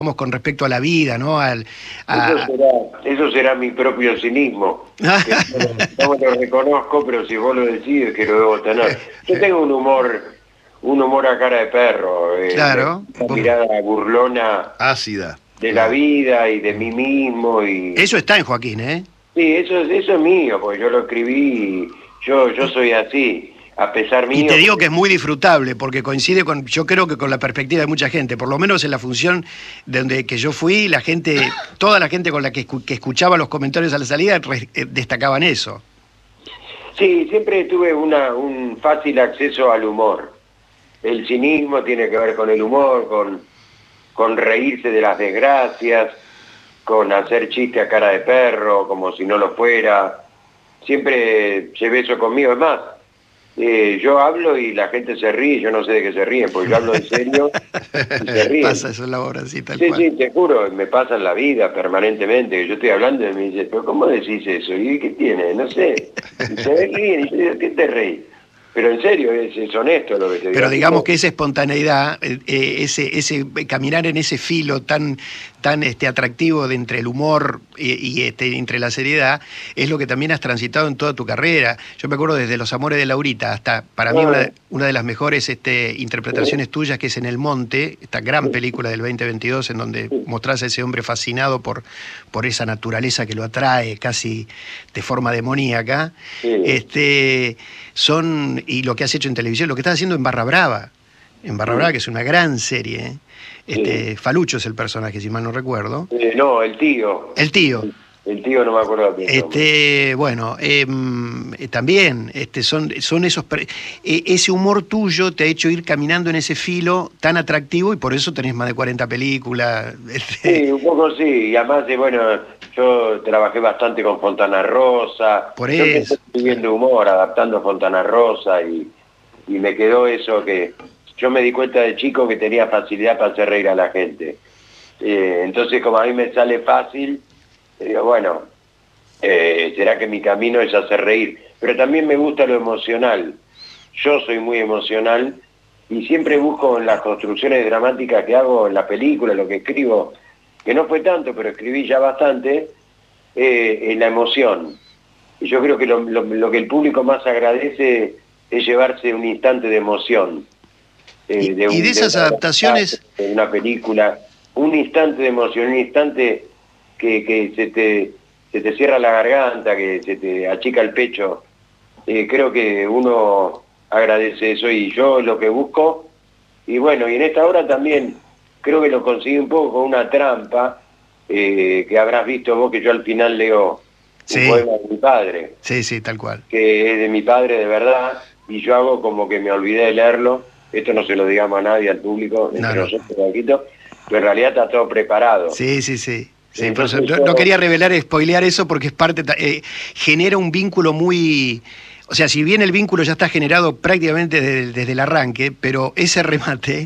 con respecto a la vida, ¿no? Eso será mi propio cinismo. Que no me lo reconozco, pero si vos lo decís es que lo debo tener. Yo tengo un humor a cara de perro, Claro. una mirada burlona, Ácida. de la vida y de mí mismo. Eso está en Joaquín, ¿eh? Sí, eso es mío, porque yo lo escribí y yo soy así, a pesar mío. Y te digo que es muy disfrutable, porque coincide con, yo creo que con la perspectiva de mucha gente, por lo menos en la función donde que yo fui, la gente, toda la gente con la que escuchaba los comentarios a la salida destacaban eso. Sí, siempre tuve un fácil acceso al humor. El cinismo tiene que ver con el humor, con reírse de las desgracias, con hacer chiste a cara de perro, como si no lo fuera. Siempre llevé eso conmigo. Es más, yo hablo y la gente se ríe, yo no sé de qué se ríen, porque yo hablo en serio y se ríen. Pasa eso en la obra, sí, tal sí, cual. Sí, te juro, me pasa en la vida permanentemente. Yo estoy hablando y me dice, pero ¿cómo decís eso? ¿Y qué tiene? No sé. Y se ríen y yo digo, ¿qué te reís? Pero en serio, es honesto lo que te digo. Pero digamos que esa espontaneidad, ese caminar en ese filo tan atractivo de entre el humor y entre la seriedad, es lo que también has transitado en toda tu carrera. Yo me acuerdo desde Los Amores de Laurita hasta, para mí, una de las mejores interpretaciones tuyas, que es En el Monte, esta gran película del 2022, en donde mostrás a ese hombre fascinado por esa naturaleza que lo atrae casi de forma demoníaca. Y lo que has hecho en televisión, lo que estás haciendo en Barra Brava, que es una gran serie, Falucho es el personaje, si mal no recuerdo. No, el tío. El tío. El tío no me acuerdo de bueno, también son esos... ese humor tuyo te ha hecho ir caminando en ese filo tan atractivo y por eso tenés más de 40 películas. Sí, un poco sí, y además, bueno, yo trabajé bastante con Fontana Rosa. Por yo eso. empecé escribiendo humor, adaptando Fontana Rosa y me quedó eso que... Yo me di cuenta de chico que tenía facilidad para hacer reír a la gente. Entonces, como a mí me sale fácil, digo, bueno, será que mi camino es hacer reír. Pero también me gusta lo emocional. Yo soy muy emocional y siempre busco en las construcciones dramáticas que hago en la película, lo que escribo, que no fue tanto, pero escribí ya bastante, en la emoción. Y yo creo que lo que el público más agradece es llevarse un instante de emoción. Y de esas adaptaciones... De una película, un instante de emoción, un instante que se te cierra la garganta, que se te achica el pecho. Creo que uno agradece eso y yo lo que busco, y bueno, y en esta obra también creo que lo conseguí un poco con una trampa, que habrás visto vos, que yo al final leo un poema de mi padre. Sí, tal cual. Que es de mi padre de verdad, y yo hago como que me olvidé de leerlo. Esto no se lo digamos a nadie, al público, entre nosotros, Paquito, pero en realidad está todo preparado. Sí. Entonces, no quería spoilear eso porque es parte, genera un vínculo muy... O sea, si bien el vínculo ya está generado prácticamente desde el arranque, pero ese remate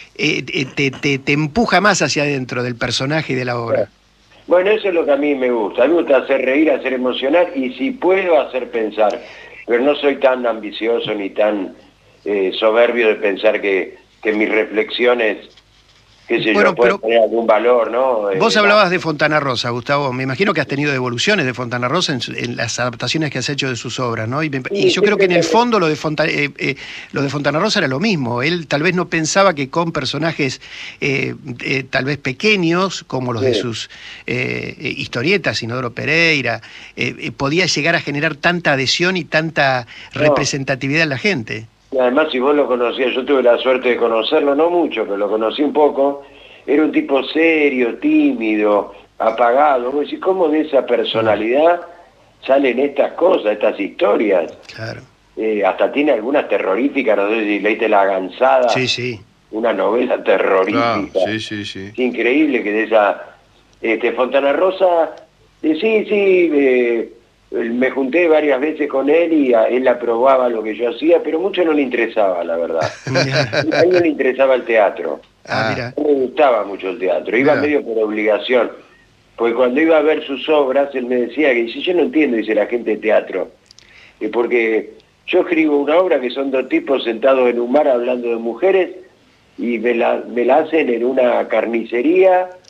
te empuja más hacia adentro del personaje y de la obra. Bueno, eso es lo que a mí me gusta. A mí me gusta hacer reír, hacer emocionar y si puedo hacer pensar. Pero no soy tan ambicioso ni tan soberbio de pensar que mis reflexiones, qué sé yo, pueden tener algún valor, ¿no? Vos hablabas de Fontana Rosa, Gustavo. Me imagino que has tenido devoluciones de Fontana Rosa en las adaptaciones que has hecho de sus obras, ¿no? Y yo creo que en el fondo lo de Fontana Rosa era lo mismo. Él tal vez no pensaba que con personajes tal vez pequeños, como los de sus historietas, Inodoro Pereira, podía llegar a generar tanta adhesión y tanta representatividad en la gente. Y además, si vos lo conocías, yo tuve la suerte de conocerlo, no mucho, pero lo conocí un poco, era un tipo serio, tímido, apagado. Vos decís, ¿cómo de esa personalidad salen estas cosas, estas historias? Claro. Hasta tiene algunas terroríficas, no sé si leíste La Gansada. Sí. Una novela terrorífica. Claro, sí. Es increíble que de esa... Fontana Rosa, me junté varias veces con él y él aprobaba lo que yo hacía, pero mucho no le interesaba, la verdad. A él no le interesaba el teatro. Mira. No me gustaba mucho el teatro, iba medio por obligación. Porque cuando iba a ver sus obras, él me decía que dice, yo no entiendo, dice la gente de teatro. Porque yo escribo una obra que son dos tipos sentados en un bar hablando de mujeres y me la hacen en una carnicería